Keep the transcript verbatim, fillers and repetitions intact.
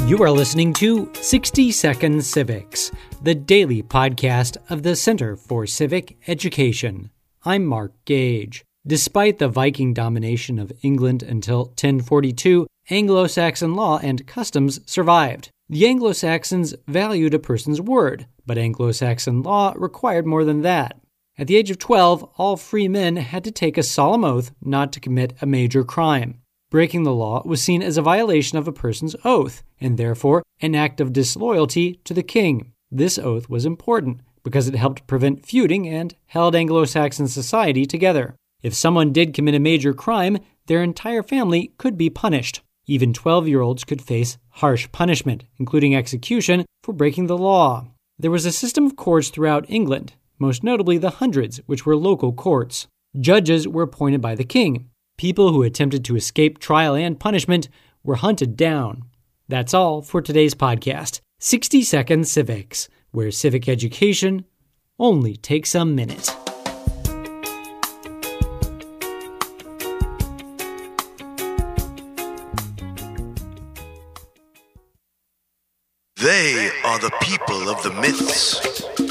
You are listening to sixty Second Civics, the daily podcast of the Center for Civic Education. I'm Mark Gage. Despite the Viking domination of England until ten forty-two, Anglo-Saxon law and customs survived. The Anglo-Saxons valued a person's word, but Anglo-Saxon law required more than that. At the age of twelve, all free men had to take a solemn oath not to commit a major crime. Breaking the law was seen as a violation of a person's oath, and therefore an act of disloyalty to the king. This oath was important because it helped prevent feuding and held Anglo-Saxon society together. If someone did commit a major crime, their entire family could be punished. Even twelve-year-olds could face harsh punishment, including execution, for breaking the law. There was a system of courts throughout England, most notably the hundreds, which were local courts. Judges were appointed by the king. People who attempted to escape trial and punishment were hunted down. That's all for today's podcast, sixty Second Civics, where civic education only takes a minute. They are the people of the myths.